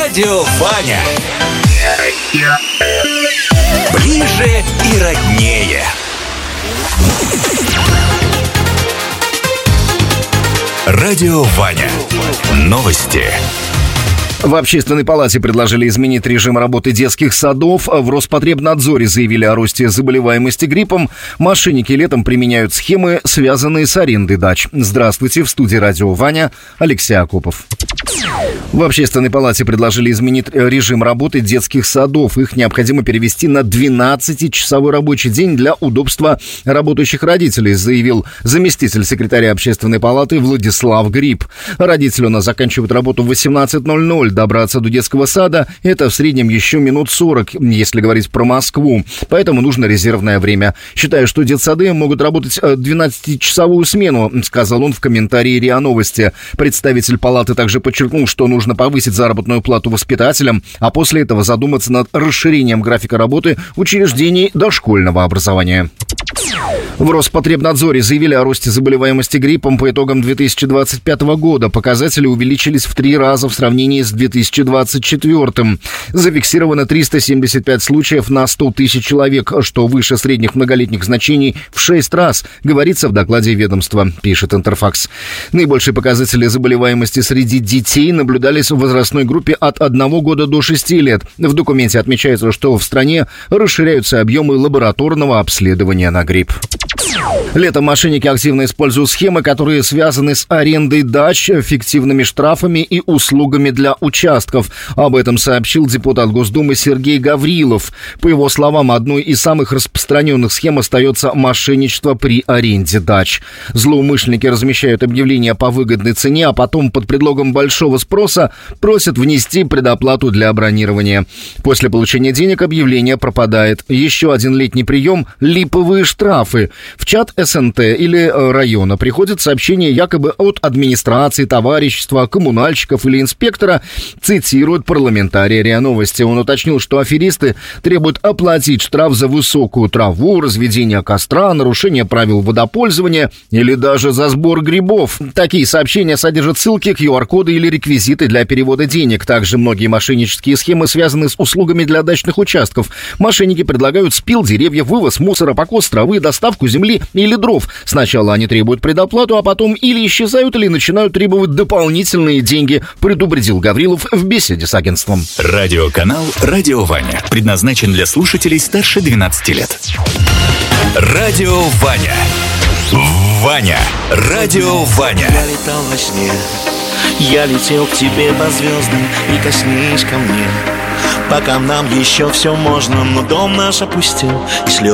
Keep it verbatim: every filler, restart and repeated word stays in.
Радио Ваня. Ближе и роднее. Радио Ваня. Новости. В Общественной палате предложили изменить режим работы детских садов. В Роспотребнадзоре заявили о росте заболеваемости гриппом. Мошенники летом применяют схемы, связанные с арендой дач. Здравствуйте, в студии Радио Ваня, Алексей Акопов. В Общественной палате предложили изменить режим работы детских садов. Их необходимо перевести на двенадцатичасовой рабочий день для удобства работающих родителей, заявил заместитель секретаря Общественной палаты Владислав Гриб. Родители у нас заканчивают работу в восемнадцать ноль ноль. Добраться до детского сада – это в среднем еще минут сорок, если говорить про Москву. Поэтому нужно резервное время. Считаю, что детсады могут работать двенадцатичасовую смену, сказал он в комментарии РИА Новости. Представитель палаты также подчеркнул, что нужно повысить заработную плату воспитателям, а после этого задуматься над расширением графика работы учреждений дошкольного образования. В Роспотребнадзоре заявили о росте заболеваемости гриппом по итогам две тысячи двадцать пятого года. Показатели увеличились в три раза в сравнении с две тысячи двадцать четвёртым. Зафиксировано триста семьдесят пять случаев на сто тысяч человек, что выше средних многолетних значений в шесть раз, говорится в докладе ведомства, пишет Интерфакс. Наибольшие показатели заболеваемости среди детей наблюдались в возрастной группе от одного года до шести лет. В документе отмечается, что в стране расширяются объемы лабораторного обследования на грипп. Летом мошенники активно используют схемы, которые связаны с арендой дач, фиктивными штрафами и услугами для участков. Об этом сообщил депутат Госдумы Сергей Гаврилов. По его словам, одной из самых распространенных схем остается мошенничество при аренде дач. Злоумышленники размещают объявления по выгодной цене, а потом под предлогом большого спроса просят внести предоплату для бронирования. После получения денег объявление пропадает. Еще один летний прием – липовые штрафы. В чат эс эн тэ или района приходит сообщение якобы от администрации, товарищества, коммунальщиков или инспектора, цитирует парламентария РИА Новости. Он уточнил, что аферисты требуют оплатить штраф за высокую траву, разведение костра, нарушение правил водопользования или даже за сбор грибов. Такие сообщения содержат ссылки, ку ар коды или реквизиты для перевода денег. Также многие мошеннические схемы связаны с услугами для дачных участков. Мошенники предлагают спил деревьев, вывоз мусора, покос травы, доставку земли или дров. Сначала они требуют предоплату, а потом или исчезают, или начинают требовать дополнительные деньги, предупредил Гаврилов в беседе с агентством. Радиоканал «Радио Ваня» предназначен для слушателей старше двенадцати лет. Радио Ваня. Ваня. Радио Ваня. Я летал во сне, я летел к тебе по звездам, и коснись ко мне. Пока нам еще все можно, но дом наш опустел, и слез